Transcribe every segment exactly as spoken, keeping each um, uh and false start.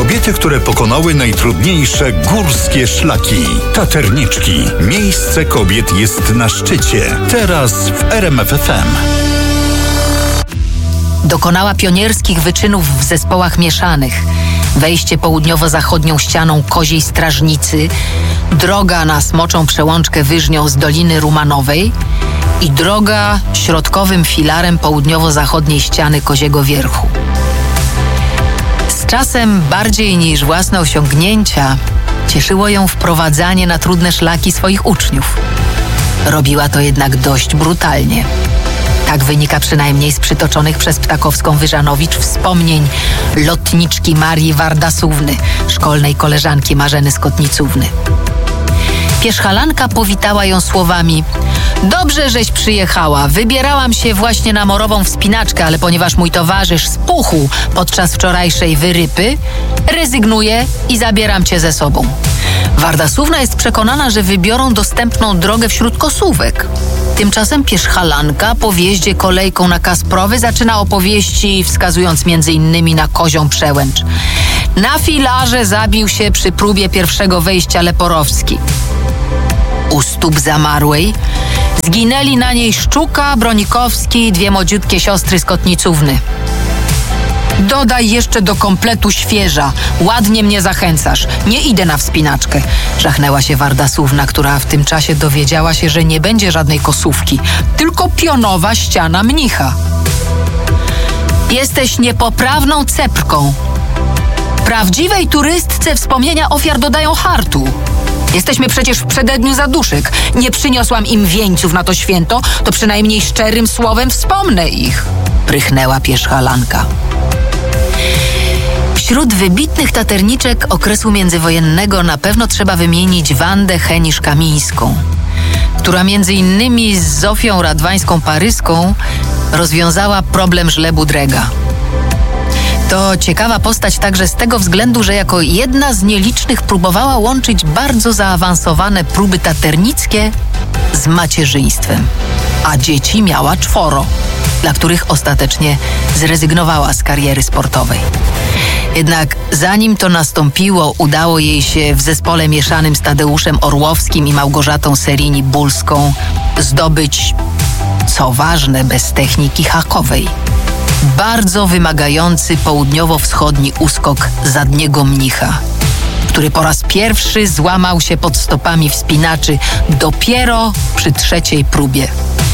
Kobiety, które pokonały najtrudniejsze górskie szlaki. Taterniczki. Miejsce kobiet jest na szczycie. Teraz w R M F F M. Dokonała pionierskich wyczynów w zespołach mieszanych. Wejście południowo-zachodnią ścianą Koziej Strażnicy, droga na Smoczą Przełączkę Wyżnią z Doliny Rumanowej i droga środkowym filarem południowo-zachodniej ściany Koziego Wierchu. Z czasem bardziej niż własne osiągnięcia cieszyło ją wprowadzanie na trudne szlaki swoich uczniów. Robiła to jednak dość brutalnie. Tak wynika przynajmniej z przytoczonych przez Ptakowską Wyżanowicz wspomnień lotniczki Marii Wardasówny, szkolnej koleżanki Marzeny Skotnicówny. Pierzchalanka powitała ją słowami: dobrze, żeś przyjechała. Wybierałam się właśnie na morową wspinaczkę, ale ponieważ mój towarzysz spuchł podczas wczorajszej wyrypy, rezygnuję i zabieram cię ze sobą. Wardasówna jest przekonana, że wybiorą dostępną drogę wśród kosówek. Tymczasem pierzchalanka po wjeździe kolejką na Kasprowy zaczyna opowieści, wskazując między innymi na Kozią Przełęcz. Na filarze zabił się przy próbie pierwszego wejścia Leporowski. U stóp zamarłej zginęli na niej Szczuka, Bronikowski i dwie młodziutkie siostry Skotnicówny. Dodaj jeszcze do kompletu świeża. Ładnie mnie zachęcasz. Nie idę na wspinaczkę. Żachnęła się Wardasówna, która w tym czasie dowiedziała się, że nie będzie żadnej kosówki, tylko pionowa ściana mnicha. Jesteś niepoprawną cepką. Prawdziwej turystce wspomnienia ofiar dodają hartu. Jesteśmy przecież w przededniu zaduszek. Nie przyniosłam im wieńców na to święto, to przynajmniej szczerym słowem wspomnę ich. Prychnęła pierzchalanka. Wśród wybitnych taterniczek okresu międzywojennego na pewno trzeba wymienić Wandę Henisz-Kamińską, która między innymi z Zofią Radwańską-Paryską rozwiązała problem żlebu Drega. To ciekawa postać także z tego względu, że jako jedna z nielicznych próbowała łączyć bardzo zaawansowane próby taternickie z macierzyństwem, a dzieci miała czworo, dla których ostatecznie zrezygnowała z kariery sportowej. Jednak zanim to nastąpiło, udało jej się w zespole mieszanym z Tadeuszem Orłowskim i Małgorzatą Serini-Bulską zdobyć, co ważne, bez techniki hakowej, bardzo wymagający południowo-wschodni uskok Zadniego Mnicha, który po raz pierwszy złamał się pod stopami wspinaczy dopiero przy trzeciej próbie.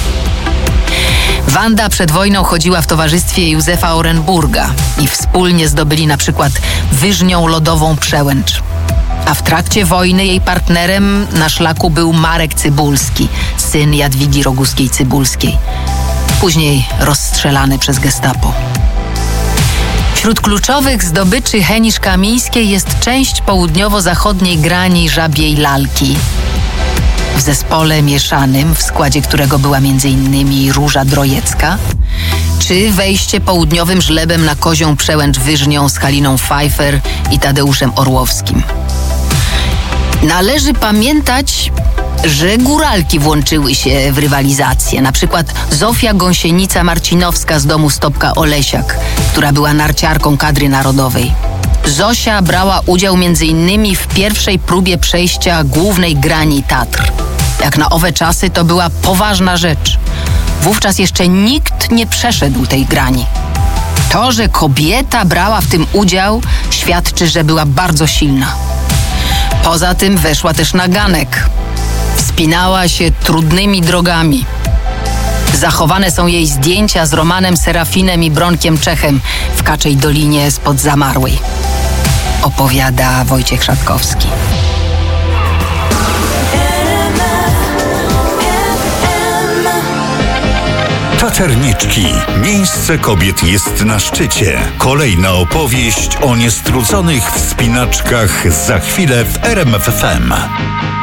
Wanda przed wojną chodziła w towarzystwie Józefa Orenburga i wspólnie zdobyli na przykład Wyżnią Lodową Przełęcz. A w trakcie wojny jej partnerem na szlaku był Marek Cybulski, syn Jadwigi Roguskiej-Cybulskiej, później rozstrzelany przez gestapo. Wśród kluczowych zdobyczy Henisz-Kamińskiej jest część południowo-zachodniej grani Żabiej Lalki. W zespole mieszanym, w składzie którego była między innymi Róża Drojecka, czy wejście południowym żlebem na Kozią Przełęcz Wyżnią z Haliną Pfeiffer i Tadeuszem Orłowskim. Należy pamiętać, że góralki włączyły się w rywalizację. Na przykład Zofia Gąsienica-Marcinowska z domu Stopka Olesiak, która była narciarką kadry narodowej. Zosia brała udział między innymi w pierwszej próbie przejścia głównej grani Tatr. Jak na owe czasy to była poważna rzecz. Wówczas jeszcze nikt nie przeszedł tej grani. To, że kobieta brała w tym udział, świadczy, że była bardzo silna. Poza tym weszła też na ganek. Wspinała się trudnymi drogami. Zachowane są jej zdjęcia z Romanem Serafinem i Bronkiem Czechem w Kaczej Dolinie spod Zamarłej. Opowiada Wojciech Szatkowski. Taterniczki. Miejsce kobiet jest na szczycie. Kolejna opowieść o niestrudzonych wspinaczkach za chwilę w R M F F M.